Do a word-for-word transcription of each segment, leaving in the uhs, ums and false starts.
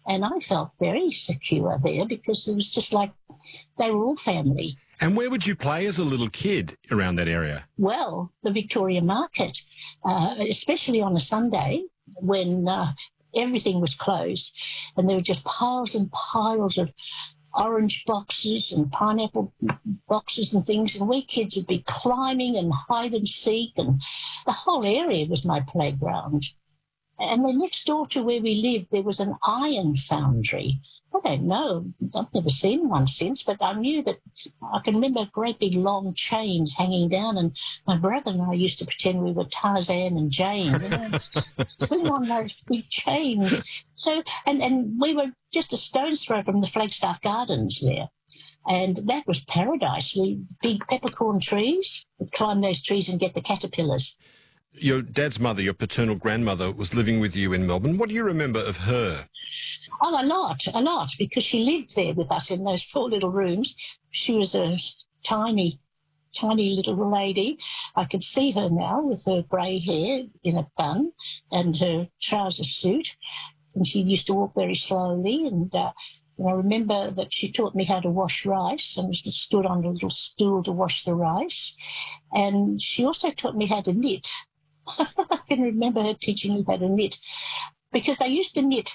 And I felt very secure there because it was just like they were all family. And where would you play as a little kid around that area? Well, the Victoria Market, uh, especially on a Sunday when uh, everything was closed and there were just piles and piles of orange boxes and pineapple boxes and things, and we kids would be climbing and hide and seek, and the whole area was my playground. And then next door to where we lived, there was an iron foundry. I don't know, I've never seen one since, but I knew that I can remember great big long chains hanging down, and my brother and I used to pretend we were Tarzan and Jane, you know, sitting on those big chains. So, and, and we were just a stone's throw from the Flagstaff Gardens there. And that was paradise. We big peppercorn trees, we'd climb those trees and get the caterpillars. Your dad's mother, your paternal grandmother, was living with you in Melbourne. What do you remember of her? Oh, a lot, a lot, because she lived there with us in those four little rooms. She was a tiny, tiny little lady. I could see her now with her grey hair in a bun and her trouser suit. And she used to walk very slowly. And, uh, and I remember that she taught me how to wash rice and stood on a little stool to wash the rice. And she also taught me how to knit. I can remember her teaching me how to knit, because they used to knit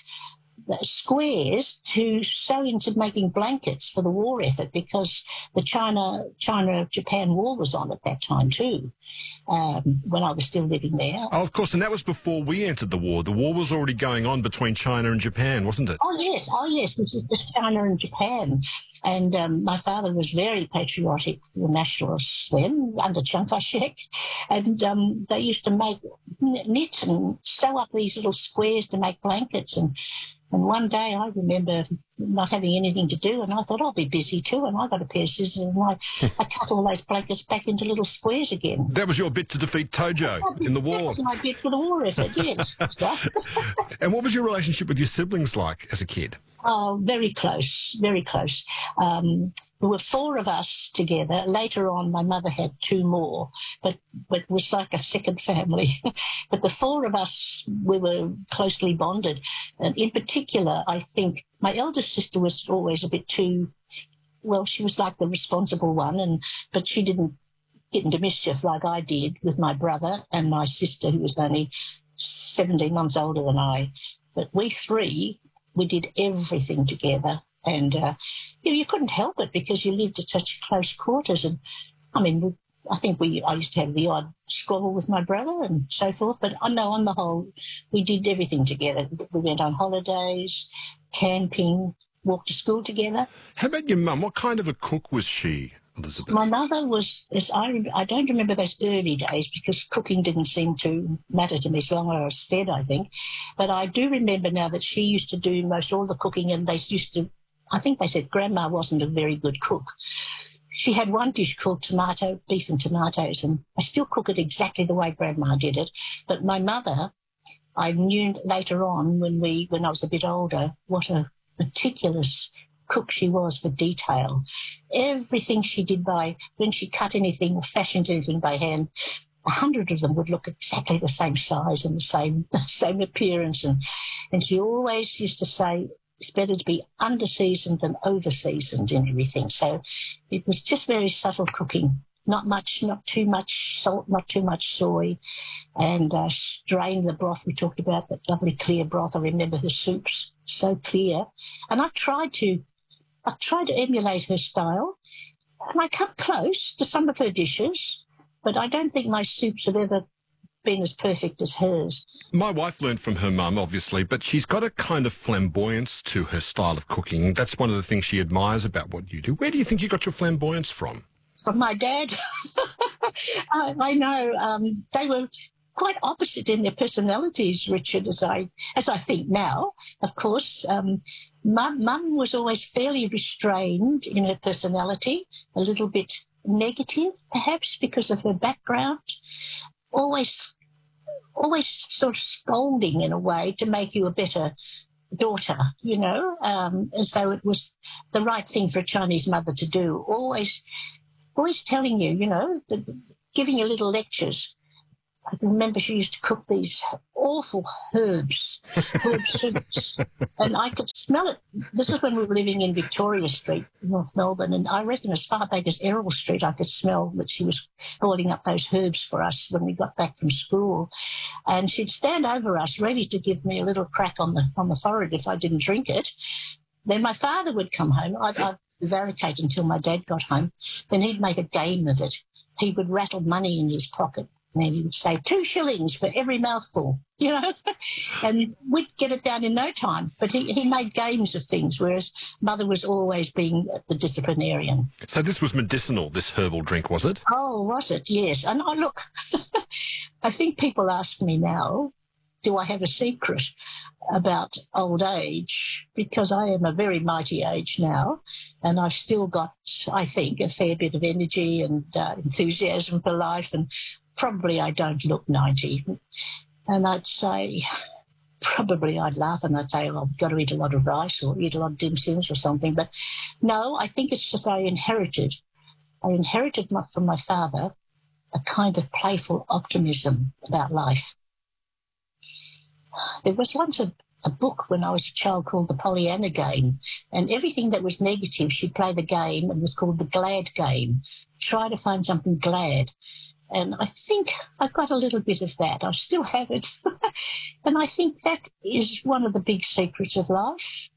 squares to sew into making blankets for the war effort, because the China China Japan war was on at that time too, um, when I was still living there. Oh, of course, and that was before we entered the war. The war was already going on between China and Japan, wasn't it? Oh yes, oh yes, this is just China and Japan. And um, my father was very patriotic for the nationalists then, under Chiang Kai-shek. And um, they used to make, knit and sew up these little squares to make blankets. And And one day I remember not having anything to do, and I thought I'll be busy too, and I got a pair of scissors and I, I cut all those blankets back into little squares again. That was your bit to defeat Tojo in the war. That was my bit for the war effort, yes. And what was your relationship with your siblings like as a kid? Oh, very close, very close. Um, there were four of us together. Later on, my mother had two more, but, but it was like a second family. But the four of us, we were closely bonded. And in particular, I think my eldest sister was always a bit too, well, she was like the responsible one, and but she didn't get into mischief like I did with my brother and my sister, who was only seventeen months older than I. But we three, we did everything together. And uh, you know, you couldn't help it because you lived at such close quarters. And I mean, I think we I used to have the odd squabble with my brother and so forth. But I know on the whole, we did everything together. We went on holidays, camping, walked to school together. How about your mum? What kind of a cook was she, Elizabeth? My mother was, as I, I don't remember those early days because cooking didn't seem to matter to me as long as I was fed, I think. But I do remember now that she used to do most all the cooking, and they used to, I think they said Grandma wasn't a very good cook. She had one dish called tomato, beef and tomatoes, and I still cook it exactly the way Grandma did it. But my mother, I knew later on when we, when I was a bit older, what a meticulous cook she was for detail. Everything she did by, when she cut anything or fashioned anything by hand, a hundred of them would look exactly the same size and the same the same appearance. And, and she always used to say, it's better to be under-seasoned than over-seasoned in everything. So it was just very subtle cooking. Not much, not too much salt, not too much soy. And uh, strain the broth. We talked about that lovely clear broth. I remember her soups, so clear. And I've tried to, I've tried to emulate her style. And I come close to some of her dishes, but I don't think my soups have ever been as perfect as hers. My wife learned from her mum, obviously, but she's got a kind of flamboyance to her style of cooking. That's one of the things she admires about what you do. Where do you think you got your flamboyance from? From my dad. I, I know. Um, they were quite opposite in their personalities, Richard, as I as I think now, of course. Um, Mum, Mum was always fairly restrained in her personality, a little bit negative, perhaps, because of her background. Always, always sort of scolding in a way to make you a better daughter, you know, um, as though it was the right thing for a Chinese mother to do. Always, always telling you, you know, the, giving you little lectures. I can remember she used to cook these awful herbs, herb soups, and I could smell it. This is when we were living in Victoria Street, North Melbourne, and I reckon as far back as Errol Street, I could smell that she was boiling up those herbs for us when we got back from school. And she'd stand over us, ready to give me a little crack on the on the forehead if I didn't drink it. Then my father would come home. I'd, I'd prevaricate until my dad got home. Then he'd make a game of it. He would rattle money in his pocket. And then he would say, two shillings for every mouthful, you know, and we'd get it down in no time. But he, he made games of things, whereas Mother was always being the disciplinarian. So this was medicinal, this herbal drink, was it? Oh, was it? Yes. And I look, I think people ask me now, do I have a secret about old age? Because I am a very mighty age now, and I've still got, I think, a fair bit of energy and uh, enthusiasm for life, and probably I don't look ninety. And I'd say, probably I'd laugh and I'd say, well, I've got to eat a lot of rice or eat a lot of dim sums or something. But no, I think it's just I inherited. I inherited my, from my father a kind of playful optimism about life. There was once a, a book when I was a child called The Pollyanna Game, and everything that was negative, she'd play the game, and it was called The Glad Game. Try to find something glad. And I think I've got a little bit of that. I still have it. And I think that is one of the big secrets of life,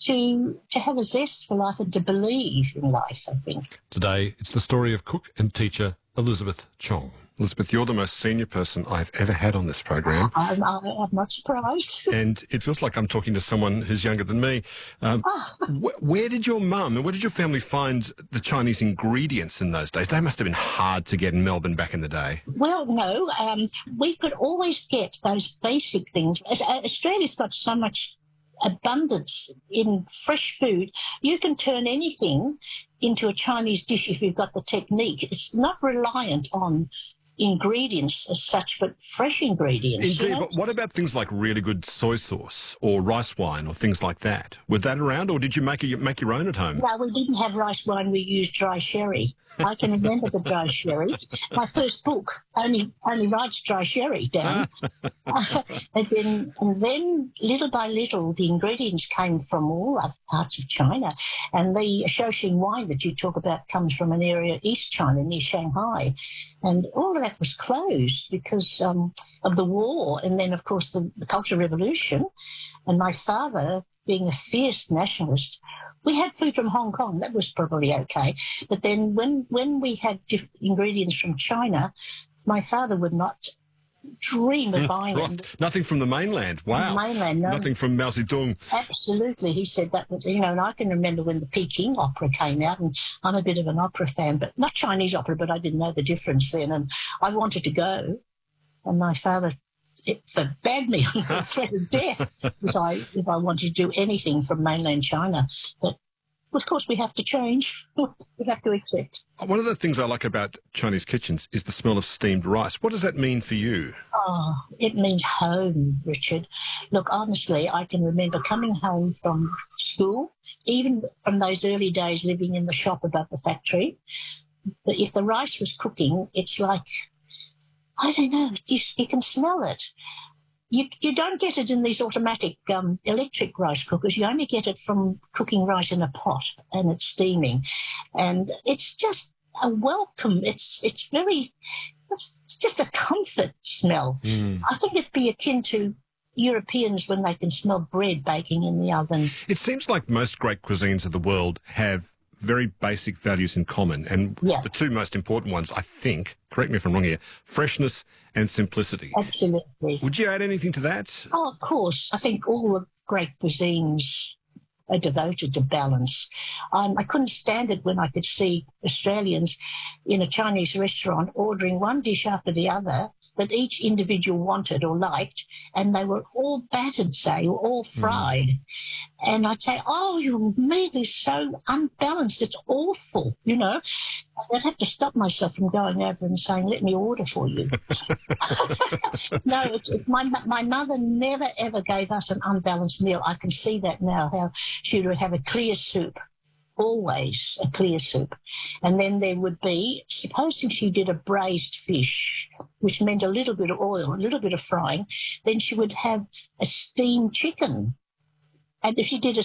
to to have a zest for life and to believe in life, I think. Today, it's the story of cook and teacher Elizabeth Chong. Elizabeth, you're the most senior person I've ever had on this program. I'm, I'm not surprised. And it feels like I'm talking to someone who's younger than me. Um, oh. wh- where did your mum and where did your family find the Chinese ingredients in those days? They must have been hard to get in Melbourne back in the day. Well, no. Um, we could always get those basic things. Australia's got so much abundance in fresh food. You can turn anything into a Chinese dish if you've got the technique. It's not reliant on ingredients as such, but fresh ingredients. Indeed, you know? But what about things like really good soy sauce or rice wine or things like that? Was that around, or did you make, a, make your own at home? No, we didn't have rice wine. We used dry sherry. I can remember the dry sherry. My first book only only writes dry sherry down. uh, and then, and then, little by little, the ingredients came from all other parts of China. And the Shaoxing wine that you talk about comes from an area, East China, near Shanghai. And all of that was closed because um, of the war. And then, of course, the, the Cultural Revolution. And my father, being a fierce nationalist, we had food from Hong Kong. That was probably okay. But then when, when we had diff- ingredients from China, my father would not dream of buying right. them. Nothing from the mainland. Wow. The mainland, no. Nothing from Mao Zedong. Absolutely. He said that, you know, and I can remember when the Peking opera came out, and I'm a bit of an opera fan, but not Chinese opera, but I didn't know the difference then. And I wanted to go. And my father it forbade me on the threat of death if I, if I wanted to do anything from mainland China. But, of course, we have to change. We have to accept. One of the things I like about Chinese kitchens is the smell of steamed rice. What does that mean for you? Oh, it means home, Richard. Look, honestly, I can remember coming home from school, even from those early days living in the shop above the factory. But if the rice was cooking, it's like, I don't know, you, you can smell it. You you don't get it in these automatic um, electric rice cookers. You only get it from cooking rice in a pot and it's steaming. And it's just a welcome. It's it's very, it's just a comfort smell. Mm. I think it'd be akin to Europeans when they can smell bread baking in the oven. It seems like most great cuisines of the world have very basic values in common. And yeah. the two most important ones, I think, correct me if I'm wrong here, freshness and simplicity. Absolutely. Would you add anything to that? Oh, of course. I think all the great cuisines are devoted to balance. Um, I couldn't stand it when I could see Australians in a Chinese restaurant ordering one dish after the other that each individual wanted or liked, and they were all battered, say, or all fried. Mm. And I'd say, oh, your meat is so unbalanced, it's awful, you know. I'd have to stop myself from going over and saying, let me order for you. No, it's, it's my, my mother never, ever gave us an unbalanced meal. I can see that now, how she would have a clear soup always a clear soup. And then there would be, supposing she did a braised fish, which meant a little bit of oil, a little bit of frying, then she would have a steamed chicken. And if she did a